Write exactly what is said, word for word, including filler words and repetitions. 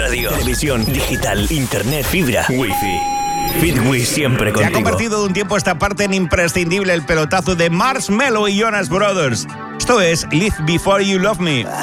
radio, televisión, digital, internet, fibra, wifi. Fitwis siempre contigo. Se ha convertido de un tiempo a esta parte en imprescindible el pelotazo de Marshmello y Jonas Brothers. Esto es Live Before You Love Me.